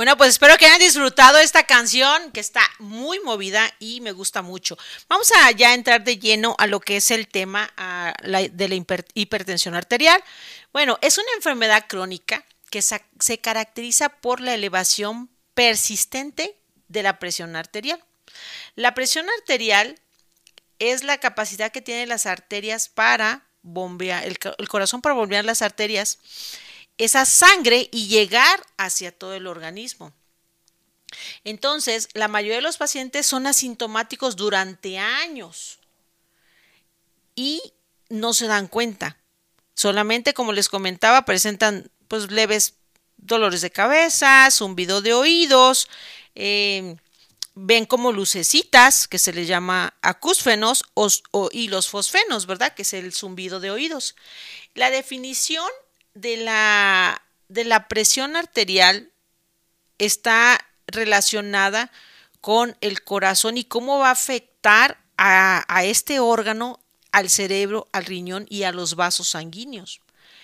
Bueno, pues espero que hayan disfrutado esta canción que está muy movida y me gusta mucho. Vamos a ya entrar de lleno a lo que es el tema de la hipertensión arterial. Bueno, es una enfermedad crónica que se caracteriza por la elevación persistente de la presión arterial. La presión arterial es la capacidad que tienen las arterias para bombear, el corazón para bombear las arterias, esa sangre y llegar hacia todo el organismo. Entonces, la mayoría de los pacientes son asintomáticos durante años y no se dan cuenta. Solamente, como les comentaba, presentan pues leves dolores de cabeza, zumbido de oídos, ven como lucecitas, que se les llama acúsfenos, y los fosfenos, ¿verdad? Que es el zumbido de oídos. La definición de la presión arterial está relacionada con el corazón y cómo va a afectar a este órgano, al cerebro, al riñón y a los vasos sanguíneos.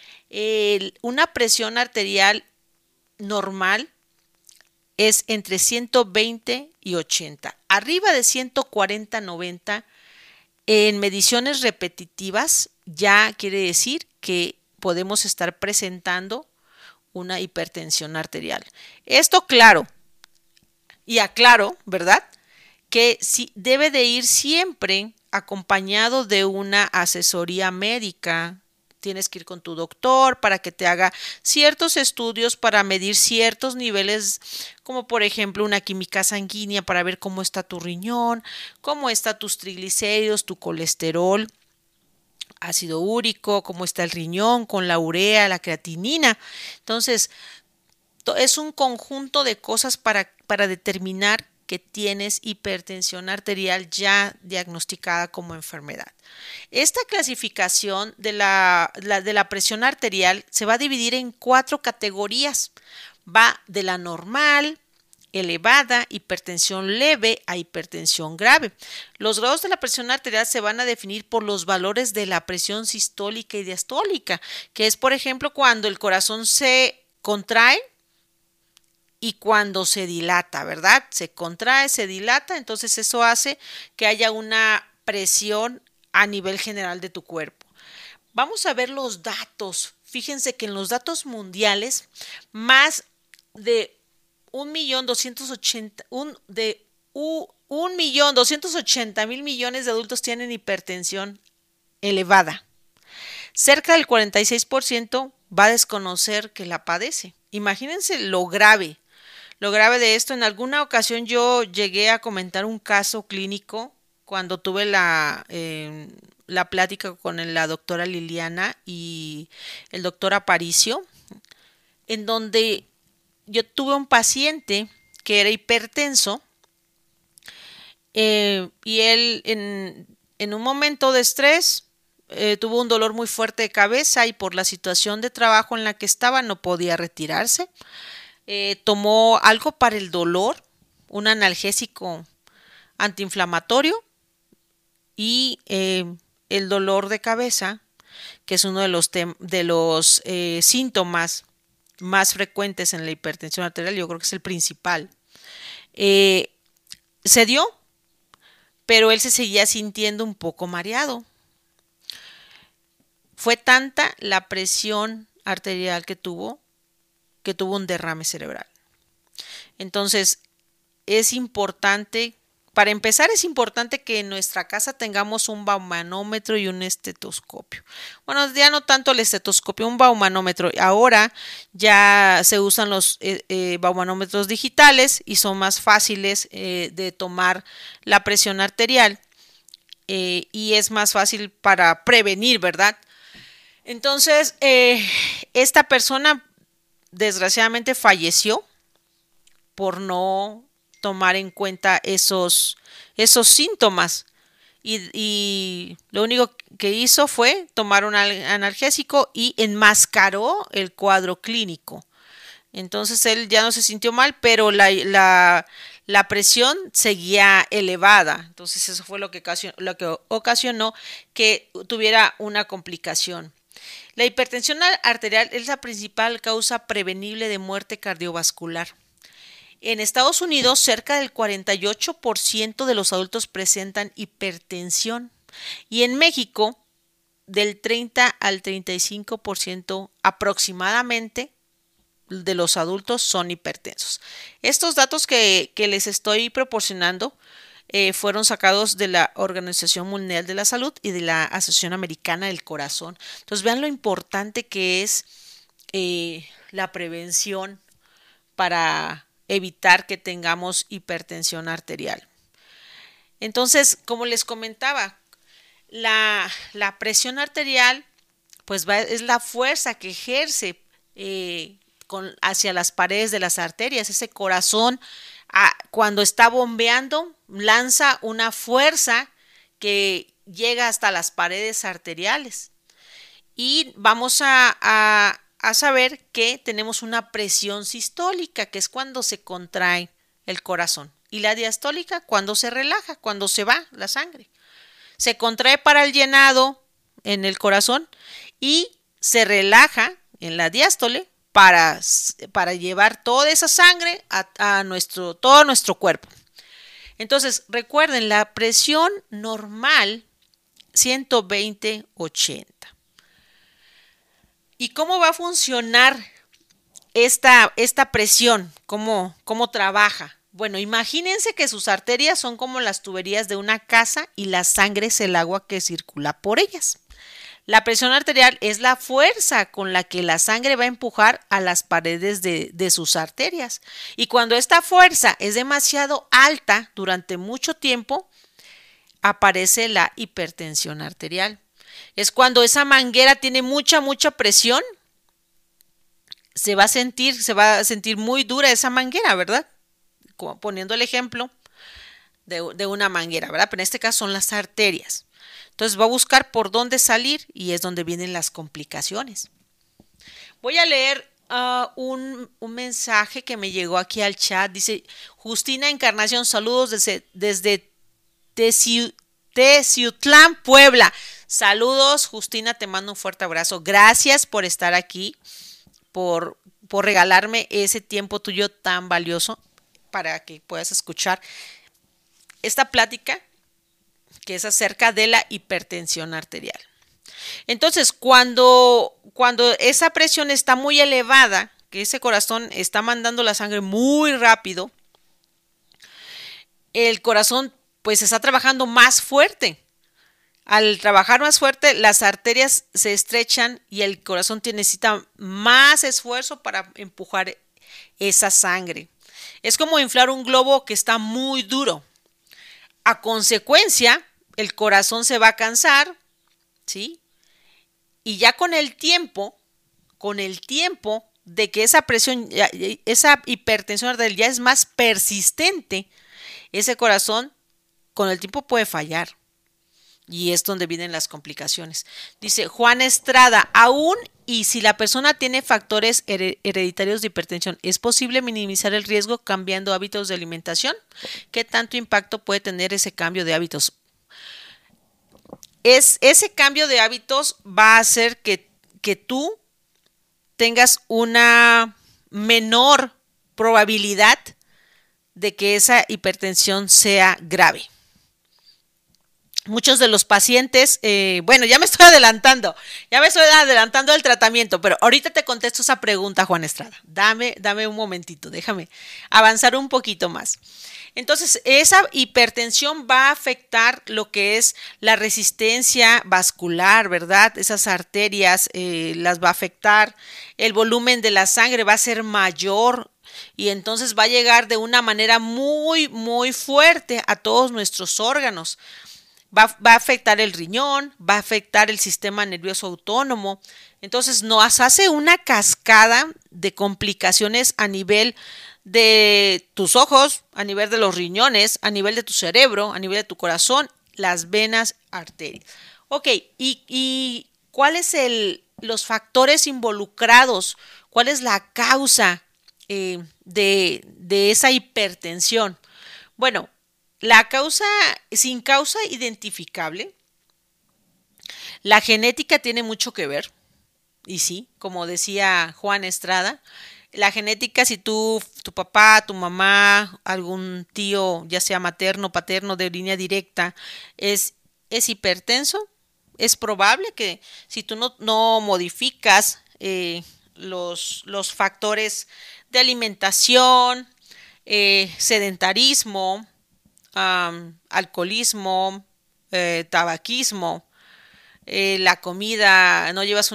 Una presión arterial normal es entre 120 y 80. Arriba de 140-90 en mediciones repetitivas ya quiere decir que podemos estar presentando una hipertensión arterial. Esto claro, y aclaro, ¿verdad? Que sí, debe de ir siempre acompañado de una asesoría médica. Tienes que ir con tu doctor para que te haga ciertos estudios para medir ciertos niveles, como por ejemplo una química sanguínea para ver cómo está tu riñón, cómo están tus triglicéridos, tu colesterol, ácido úrico, cómo está el riñón con la urea, la creatinina. Entonces, es un conjunto de cosas para determinar que tienes hipertensión arterial ya diagnosticada como enfermedad. Esta clasificación de la presión arterial se va a dividir en 4 categorías. Va de la normal, elevada, hipertensión leve a hipertensión grave. Los grados de la presión arterial se van a definir por los valores de la presión sistólica y diastólica, que es, por ejemplo, cuando el corazón se contrae y cuando se dilata, ¿verdad? Se contrae, se dilata, entonces eso hace que haya una presión a nivel general de tu cuerpo. Vamos a ver los datos. Fíjense que en los datos mundiales, más de 1.280.000 millones de adultos tienen hipertensión elevada. Cerca del 46% va a desconocer que la padece. Imagínense lo grave de esto. En alguna ocasión yo llegué a comentar un caso clínico cuando tuve la plática con la doctora Liliana y el doctor Aparicio, en donde yo tuve un paciente que era hipertenso y él en un momento de estrés tuvo un dolor muy fuerte de cabeza y por la situación de trabajo en la que estaba no podía retirarse. Tomó algo para el dolor, un analgésico antiinflamatorio y el dolor de cabeza, que es uno de los síntomas más frecuentes en la hipertensión arterial, yo creo que es el principal. Se dio, pero él se seguía sintiendo un poco mareado. Fue tanta la presión arterial que tuvo un derrame cerebral. Entonces, es importante, para empezar, es importante que en nuestra casa tengamos un baumanómetro y un estetoscopio. Bueno, ya no tanto el estetoscopio, un baumanómetro. Ahora ya se usan los baumanómetros digitales y son más fáciles de tomar la presión arterial y es más fácil para prevenir, ¿verdad? Entonces, esta persona desgraciadamente falleció por no tomar en cuenta esos síntomas y lo único que hizo fue tomar un analgésico y enmascaró el cuadro clínico. Entonces él ya no se sintió mal, pero la presión seguía elevada. Entonces eso fue lo que ocasionó que tuviera una complicación. La hipertensión arterial es la principal causa prevenible de muerte cardiovascular. En Estados Unidos, cerca del 48% de los adultos presentan hipertensión y en México, del 30 al 35% aproximadamente de los adultos son hipertensos. Estos datos que les estoy proporcionando fueron sacados de la Organización Mundial de la Salud y de la Asociación Americana del Corazón. Entonces vean lo importante que es la prevención para evitar que tengamos hipertensión arterial. Entonces, como les comentaba, la presión arterial pues es la fuerza que ejerce hacia las paredes de las arterias. Ese corazón cuando está bombeando lanza una fuerza que llega hasta las paredes arteriales. Y vamos a saber que tenemos una presión sistólica, que es cuando se contrae el corazón, y la diastólica cuando se relaja, cuando se va la sangre. Se contrae para el llenado en el corazón y se relaja en la diástole para llevar toda esa sangre a todo nuestro cuerpo. Entonces, recuerden, la presión normal 120/80. ¿Y cómo va a funcionar esta presión? ¿Cómo trabaja? Bueno, imagínense que sus arterias son como las tuberías de una casa y la sangre es el agua que circula por ellas. La presión arterial es la fuerza con la que la sangre va a empujar a las paredes de sus arterias. Y cuando esta fuerza es demasiado alta durante mucho tiempo, aparece la hipertensión arterial. Es cuando esa manguera tiene mucha presión, se va a sentir muy dura esa manguera, ¿verdad? Como poniendo el ejemplo de una manguera, ¿verdad? Pero en este caso son las arterias. Entonces va a buscar por dónde salir y es donde vienen las complicaciones. Voy a leer un mensaje que me llegó aquí al chat. Dice Justina Encarnación, saludos desde Teciutlán, Puebla. Saludos, Justina, te mando un fuerte abrazo. Gracias por estar aquí, por regalarme ese tiempo tuyo tan valioso para que puedas escuchar esta plática que es acerca de la hipertensión arterial. Entonces, cuando esa presión está muy elevada, que ese corazón está mandando la sangre muy rápido, el corazón pues está trabajando más fuerte. Al trabajar más fuerte, las arterias se estrechan y el corazón necesita más esfuerzo para empujar esa sangre. Es como inflar un globo que está muy duro. A consecuencia, el corazón se va a cansar, ¿sí? Y ya con el tiempo de que esa presión, esa hipertensión arterial ya es más persistente, ese corazón con el tiempo puede fallar. Y es donde vienen las complicaciones. Dice Juan Estrada, aún y si la persona tiene factores hereditarios de hipertensión, ¿es posible minimizar el riesgo cambiando hábitos de alimentación? ¿Qué tanto impacto puede tener ese cambio de hábitos? Ese cambio de hábitos va a hacer que tú tengas una menor probabilidad de que esa hipertensión sea grave. Muchos de los pacientes, bueno, ya me estoy adelantando del tratamiento, pero ahorita te contesto esa pregunta, Juan Estrada. Dame un momentito, déjame avanzar un poquito más. Entonces, esa hipertensión va a afectar lo que es la resistencia vascular, ¿verdad? Esas arterias las va a afectar, el volumen de la sangre va a ser mayor y entonces va a llegar de una manera muy fuerte a todos nuestros órganos. Va a afectar el riñón, va a afectar el sistema nervioso autónomo. Entonces nos hace una cascada de complicaciones a nivel de tus ojos, a nivel de los riñones, a nivel de tu cerebro, a nivel de tu corazón, las venas, arterias. Ok, ¿y cuáles los factores involucrados? ¿Cuál es la causa de esa hipertensión? Bueno, sin causa identificable, la genética tiene mucho que ver, y sí, como decía Juan Estrada, La genética, si tu papá, tu mamá, algún tío, ya sea materno, paterno, de línea directa, es hipertenso, es probable que si tú no modificas los factores de alimentación, sedentarismo, alcoholismo, tabaquismo, la comida, no llevas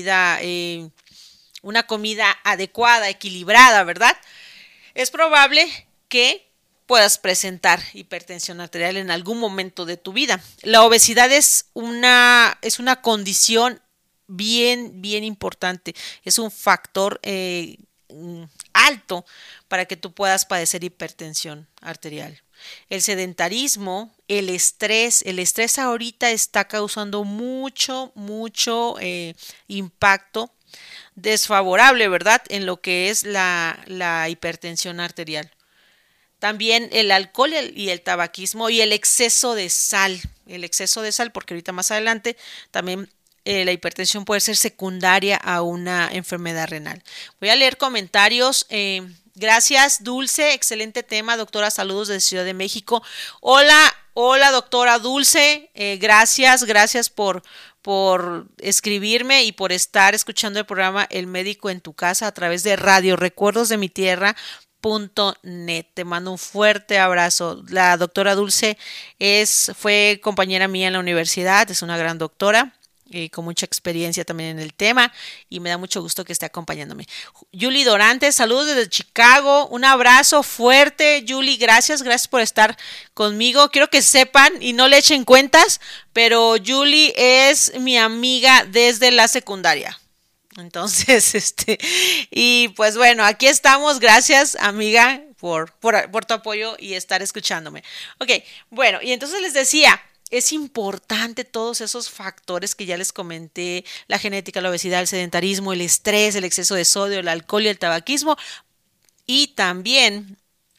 una comida adecuada, equilibrada, ¿verdad? Es probable que puedas presentar hipertensión arterial en algún momento de tu vida. La obesidad es una condición bien importante. Es un factor alto para que tú puedas padecer hipertensión arterial. El sedentarismo, el estrés ahorita está causando mucho impacto desfavorable, ¿verdad? En lo que es la hipertensión arterial. También el alcohol y el tabaquismo y el exceso de sal. El exceso de sal, porque ahorita más adelante también la hipertensión puede ser secundaria a una enfermedad renal. Voy a leer comentarios. Gracias, Dulce. Excelente tema, doctora. Saludos desde Ciudad de México. Hola, doctora Dulce. Gracias por escribirme y por estar escuchando el programa El Médico en tu Casa a través de Radio Recuerdos de mi Tierra.net. Te mando un fuerte abrazo. La doctora Dulce fue compañera mía en la universidad, es una gran doctora. Con mucha experiencia también en el tema y me da mucho gusto que esté acompañándome. Julie Dorantes, saludos desde Chicago, un abrazo fuerte. Julie, gracias por estar conmigo. Quiero que sepan y no le echen cuentas, pero Julie es mi amiga desde la secundaria. Entonces, y pues bueno, aquí estamos. Gracias, amiga, por tu apoyo y estar escuchándome. Ok, bueno, y entonces les decía, es importante todos esos factores que ya les comenté, la genética, la obesidad, el sedentarismo, el estrés, el exceso de sodio, el alcohol y el tabaquismo, y también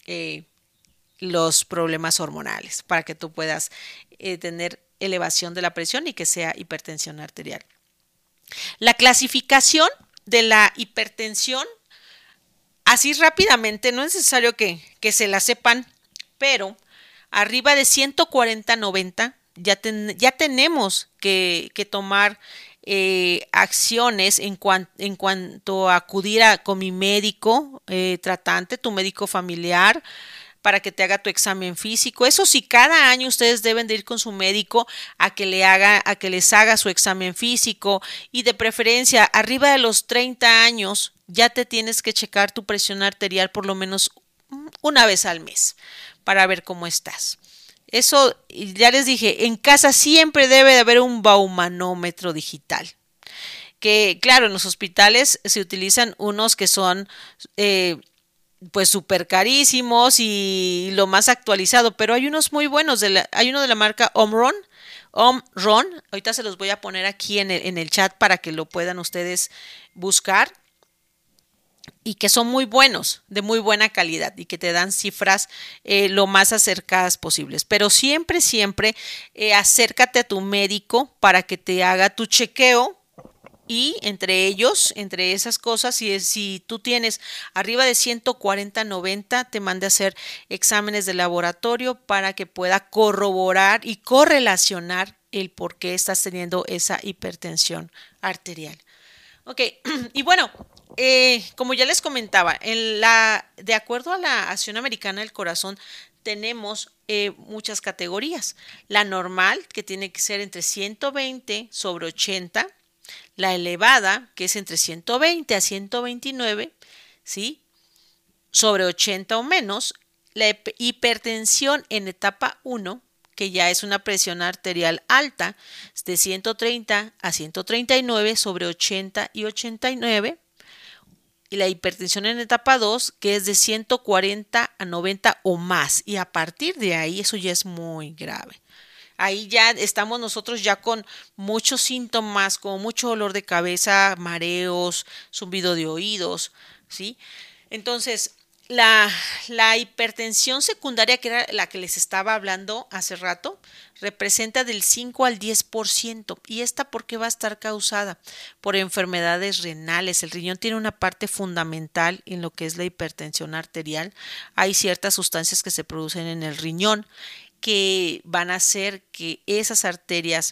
los problemas hormonales para que tú puedas tener elevación de la presión y que sea hipertensión arterial. La clasificación de la hipertensión, así rápidamente, no es necesario que se la sepan, pero arriba de 140/90 ya tenemos que tomar acciones en cuanto a acudir con mi médico tratante, tu médico familiar, para que te haga tu examen físico. Eso sí, cada año ustedes deben de ir con su médico a que les haga su examen físico, y de preferencia arriba de los 30 años ya te tienes que checar tu presión arterial por lo menos una vez al mes para ver cómo estás. Eso, ya les dije, en casa siempre debe de haber un baumanómetro digital. Que claro, en los hospitales se utilizan unos que son pues súper carísimos y lo más actualizado, pero hay unos muy buenos. Hay uno de la marca Omron. Ahorita se los voy a poner aquí en el chat para que lo puedan ustedes buscar, y que son muy buenos, de muy buena calidad, y que te dan cifras lo más acercadas posibles. Pero siempre acércate a tu médico para que te haga tu chequeo, y entre esas cosas, si tú tienes arriba de 140/90, te mande a hacer exámenes de laboratorio para que pueda corroborar y correlacionar el por qué estás teniendo esa hipertensión arterial. Ok, y bueno, como ya les comentaba, de acuerdo a la Asociación Americana del Corazón, tenemos muchas categorías. La normal, que tiene que ser entre 120/80, la elevada, que es entre 120 a 129, ¿sí? Sobre 80 o menos, la hipertensión en etapa 1, que ya es una presión arterial alta, de 130 a 139 sobre 80 y 89, y la hipertensión en etapa 2, que es de 140/90 o más, y a partir de ahí eso ya es muy grave. Ahí ya estamos nosotros ya con muchos síntomas, como mucho dolor de cabeza, mareos, zumbido de oídos, ¿sí? Entonces, La, la hipertensión secundaria, que era la que les estaba hablando hace rato, representa del 5 al 10%. ¿Y esta por qué va a estar causada? Por enfermedades renales. El riñón tiene una parte fundamental en lo que es la hipertensión arterial. Hay ciertas sustancias que se producen en el riñón que van a hacer que esas arterias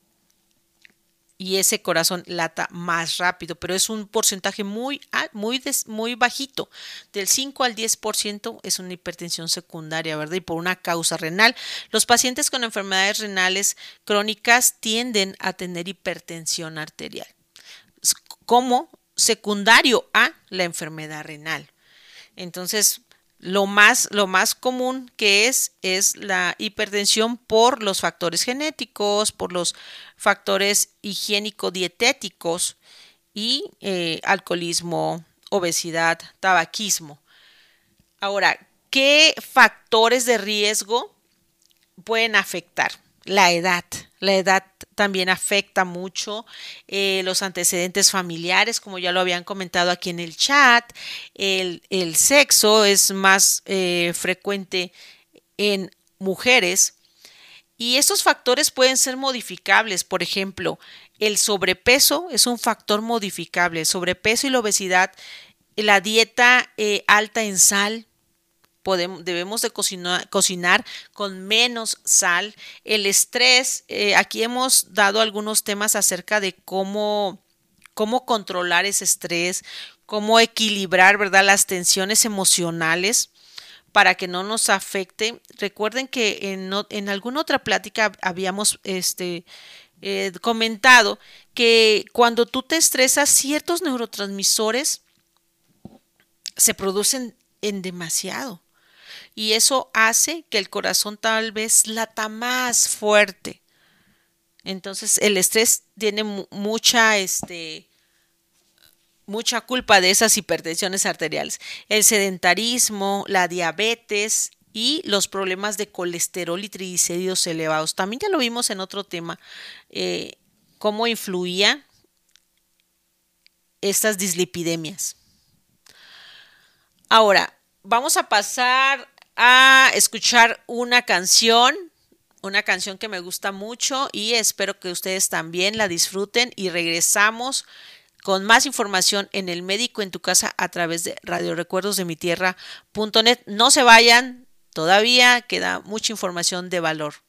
y ese corazón lata más rápido, pero es un porcentaje muy bajito, del 5 al 10% es una hipertensión secundaria, ¿verdad? Y por una causa renal. Los pacientes con enfermedades renales crónicas tienden a tener hipertensión arterial como secundario a la enfermedad renal. Entonces, lo más común que es la hipertensión por los factores genéticos, por los factores higiénico-dietéticos y alcoholismo, obesidad, tabaquismo. Ahora, ¿qué factores de riesgo pueden afectar? La edad. La edad también afecta mucho, los antecedentes familiares, como ya lo habían comentado aquí en el chat, el sexo es más frecuente en mujeres y estos factores pueden ser modificables. Por ejemplo, el sobrepeso es un factor modificable, el sobrepeso y la obesidad, la dieta alta en sal, debemos de cocinar con menos sal. El estrés, aquí hemos dado algunos temas acerca de cómo controlar ese estrés, cómo equilibrar, ¿verdad?, las tensiones emocionales para que no nos afecte. Recuerden que en alguna otra plática habíamos comentado que cuando tú te estresas, ciertos neurotransmisores se producen en demasiado y eso hace que el corazón tal vez lata más fuerte. Entonces el estrés tiene mucha culpa de esas hipertensiones arteriales. El sedentarismo, la diabetes y los problemas de colesterol y triglicéridos elevados. También ya lo vimos en otro tema, cómo influía estas dislipidemias. Ahora, vamos a pasar a escuchar una canción que me gusta mucho y espero que ustedes también la disfruten y regresamos con más información en El Médico en tu Casa a través de radiorecuerdosdemitierra.net. No se vayan, todavía queda mucha información de valor.